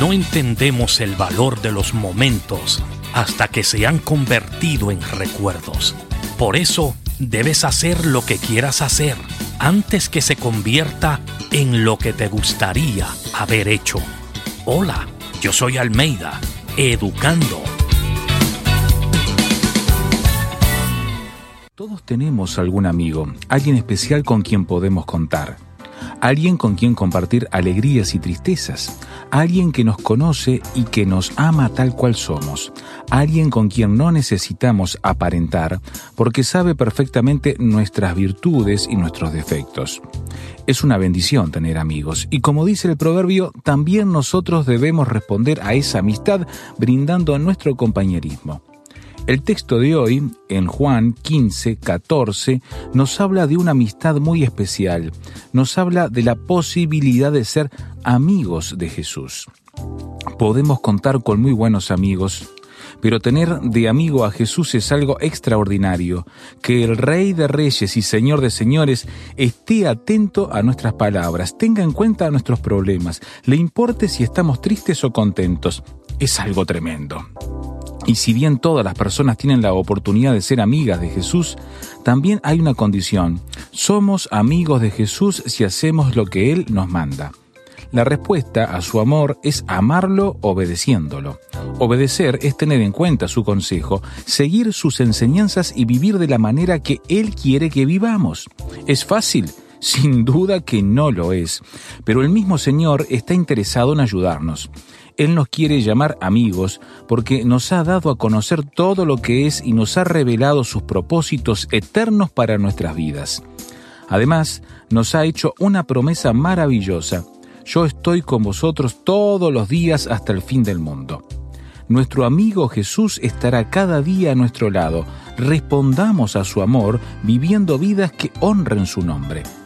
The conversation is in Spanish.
No entendemos el valor de los momentos hasta que se han convertido en recuerdos. Por eso, debes hacer lo que quieras hacer antes que se convierta en lo que te gustaría haber hecho. Hola, yo soy Almeida, educando. Todos tenemos algún amigo, alguien especial con quien podemos contar. Alguien con quien compartir alegrías y tristezas, alguien que nos conoce y que nos ama tal cual somos, alguien con quien no necesitamos aparentar porque sabe perfectamente nuestras virtudes y nuestros defectos. Es una bendición tener amigos y, como dice el proverbio, también nosotros debemos responder a esa amistad brindando nuestro compañerismo. El texto de hoy, en Juan 15:14, nos habla de una amistad muy especial. Nos habla de la posibilidad de ser amigos de Jesús. Podemos contar con muy buenos amigos, pero tener de amigo a Jesús es algo extraordinario. Que el Rey de Reyes y Señor de Señores esté atento a nuestras palabras, tenga en cuenta nuestros problemas, le importe si estamos tristes o contentos. Es algo tremendo. Y si bien todas las personas tienen la oportunidad de ser amigas de Jesús, también hay una condición. Somos amigos de Jesús si hacemos lo que Él nos manda. La respuesta a su amor es amarlo obedeciéndolo. Obedecer es tener en cuenta su consejo, seguir sus enseñanzas y vivir de la manera que Él quiere que vivamos. ¿Es fácil? Sin duda que no lo es. Pero el mismo Señor está interesado en ayudarnos. Él nos quiere llamar amigos porque nos ha dado a conocer todo lo que es y nos ha revelado sus propósitos eternos para nuestras vidas. Además, nos ha hecho una promesa maravillosa. Yo estoy con vosotros todos los días hasta el fin del mundo. Nuestro amigo Jesús estará cada día a nuestro lado. Respondamos a su amor viviendo vidas que honren su nombre.